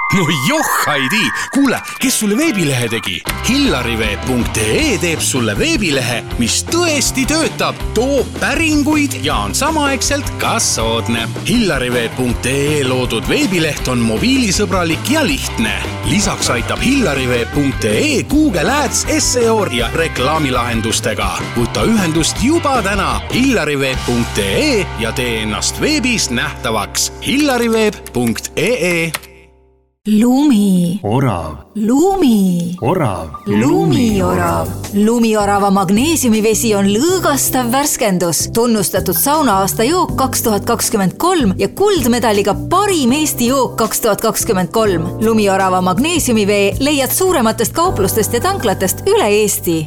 No Haidi, kuule, kes sulle veebilehe tegi? Hillariveeb.ee teeb sulle veebilehe, mis tõesti töötab, toob päringuid ja on samaaegselt ka soodne. Hillariveeb.ee loodud veebileht on mobiilisõbralik ja lihtne. Lisaks aitab Hillariveeb.ee Google Ads, SEO ja reklaamilahendustega. Võta ühendust juba täna Hillariveeb.ee ja tee ennast veebis nähtavaks. Hillariveeb.ee Lumi. Orav. Lumi. Orav. Lumiorav. Lumiorava magneesiumivesi on lõõgastav värskendus, tunnustatud sauna-aasta jook 2023 ja kuldmedaliga parim Eesti jook 2023. Lumiorava magneesiumivee leiad suurematest kauplustest ja tanklatest üle Eesti.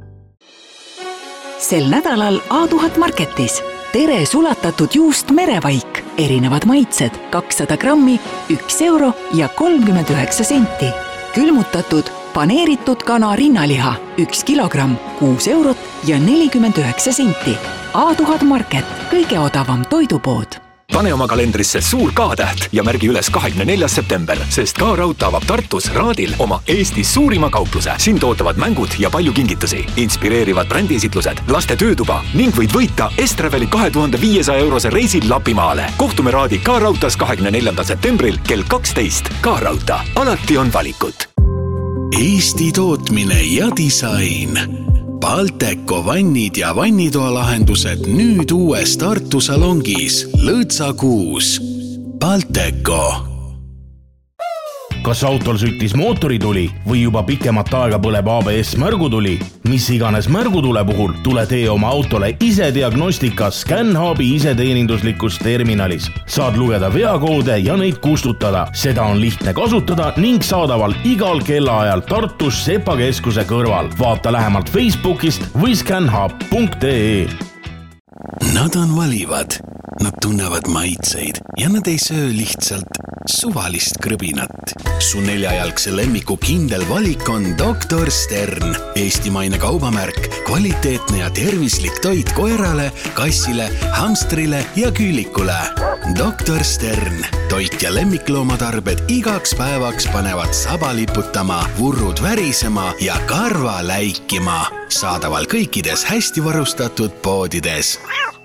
Sel nädalal A1000 Marketis. Tere sulatatud juust merevaik. Erinevad maitsed 200 grammi, 1 euro ja 39 senti. Külmutatud, paneeritud kana rinnaliha 1 kilogramm, 6 eurot ja 49 senti. A1000 Market, kõige odavam toidupood. Pane oma kalendrisse suur K-täht ja märgi üles 24. september, sest K-Raud avab Tartus Raadil oma Eesti suurima kaupluse. Siin tootavad mängud ja palju kingitusi, inspireerivad brändiesitlused, laste töötuba ning võid võita Estraveli 2500 eurose reisil Lapimaale. Kohtume Raadi K-Rautas 24. septembril kell 12. K-Rauta. Alati on valikut. Eesti tootmine ja disain. Balteco vannid ja vannitoalahendused nüüd uues Tartu salongis Lõõtsa 6. Balteco. Kas autol süttis mootorituli või juba pikemat aega põleb ABS märgutuli? Mis iganes märgutule puhul tule tee oma autole ise diagnostika ScanHubi iseteeninduslikus terminalis. Saad lugeda veakoode ja neid kustutada. Seda on lihtne kasutada ning saadaval igal kellaajal Tartus Sepa keskuse kõrval. Vaata lähemalt Facebookist või scanhub.ee. Nad on valivad, nad tunnevad maitseid ja nad ei söö lihtsalt suvalist krõbinat. Su neljajalgse lemmiku kindel valik on Dr. Stern. Eestimaine kaubamärk, kvaliteetne ja tervislik toit koerale, kassile, hamstrile ja küülikule. Dr. Stern. Toit ja lemmikloomatarbed igaks päevaks panevad saba liputama, vurrud värisema ja karva läikima. Saadaval kõikides hästi varustatud poodides.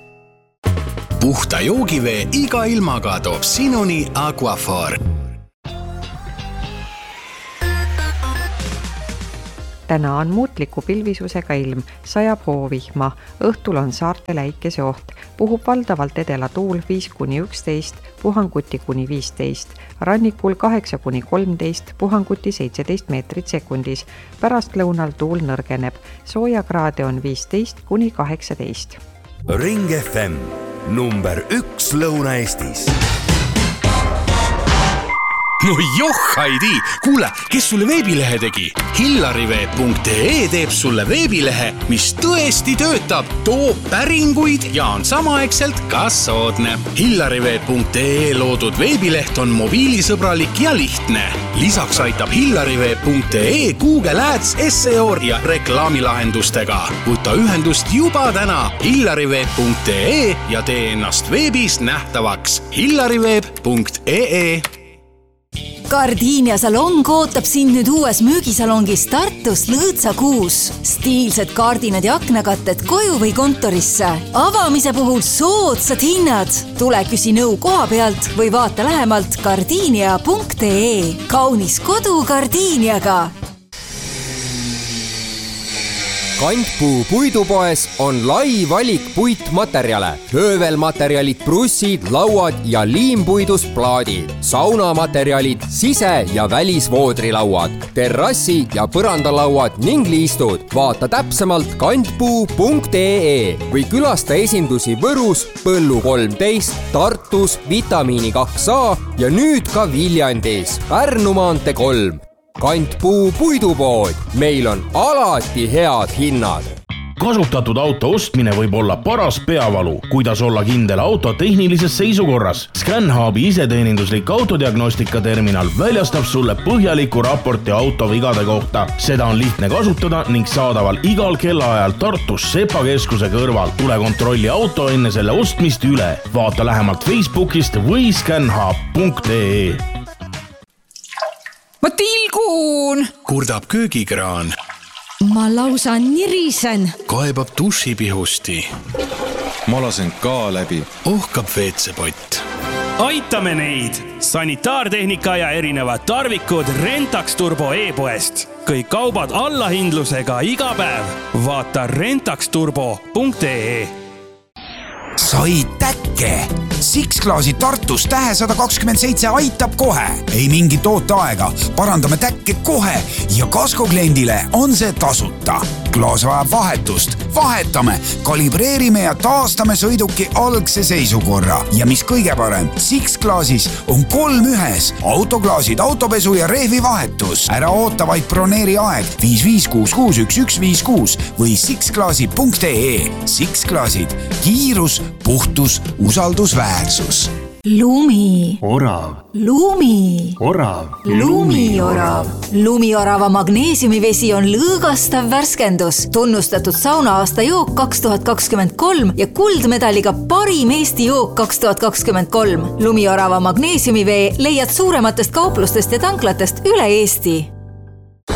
Puhta joogivee iga ilmaga toob sinuni Aquafor. Täna on muutliku pilvisusega ilm, sajab hoovihma, õhtul on saarte läikese oht, puhub valdavalt edela tuul 5-11, puhanguti kuni 15, rannikul 8-13, puhanguti 17 meetrit sekundis, pärast lõunal tuul nõrgeneb, soojakraade on 15-18. Ring FM, number 1 Lõuna-Eestis. No Haidi, kuule, kes sulle veebilehe tegi? Hillariveeb.ee teeb sulle veebilehe, mis tõesti töötab, toob päringuid ja on samaaegselt ka soodne. Hillariveeb.ee loodud veebileht on mobiilisõbralik ja lihtne. Lisaks aitab Hillariveeb.ee Google Ads, SEO ja reklaamilahendustega. Võta ühendust juba täna Hillariveeb.ee ja tee ennast veebis nähtavaks. Hillariveeb.ee. Gardinia salong ootab sind nüüd uues müügisalongis Tartus Lõõtsa 6. Stiilsed kardinad ja aknakatted koju või kontorisse. Avamise puhul soodsad hinnad. Tule küsi nõu koha pealt või vaata lähemalt gardinia.ee. Kaunis kodu Gardiniaga. Kantpuu puidupoes on lai valik puitmaterjale, höövelmaterjalid, brussid, lauad ja liimpuidus plaadid, saunamaterjalid, sise- ja välisvoodrilauad, terrassi- ja põrandalauad ning liistud. Vaata täpsemalt kantpuu.ee või külasta esindusi Võrus, Põllu 13, Tartus, Vitamiini 2A ja nüüd ka Viljandis, Pärnu maantee 3. Kantpuu puidupood. Meil on alati head hinnad. Kasutatud auto ostmine võib olla paras peavalu, kuidas olla kindel auto tehnilises seisukorras. ScanHubi iseteeninduslik autodiagnostika terminal väljastab sulle põhjaliku raporti auto vigade kohta. Seda on lihtne kasutada ning saadaval igal kellaajal Tartus Sepa keskuse kõrval. Tule kontrolli auto enne selle ostmist üle. Vaata lähemalt Facebookist või scanhub.ee. ma tilgun! Kurdab köögikraan. Ma lausa nirisen. Kaebab dušipihusti. Ma lasen ka läbi. Ohkab veetsepott. Aitame neid! Sanitaartehnika ja erinevad tarvikud Rentax Turbo e-poest. Kõik kaubad allahindlusega iga päev. Vaata rentaxturbo.ee. Sai täkke! Six-Claasi Tartus Tähe 127 aitab kohe. Ei mingit ooteaega. Parandame täkke kohe ja kaskokliendile on see tasuta. Klaas vajab vahetust. Vahetame, kalibreerime ja taastame sõiduki algse seisukorra. Ja mis kõige parem, Six-Claasis on 3 ühes. Autoklaasid, autopesu ja rehvi vahetus. Ära oota vaid broneeri aeg 55661156 või sixclaasi.ee. Six-Claasid. Kiirus, puhtus, usaldusväärsus. Lumi. Orav. Lumi. Orav. Lumiorav. Lumiorava magneesiumivesi on lõõgastav värskendus, tunnustatud saunaaasta jook 2023 ja kuldmedaliga parim Eesti jook 2023. Lumiorava magneesiumivee leiad suurematest kauplustest ja tanklatest üle Eesti.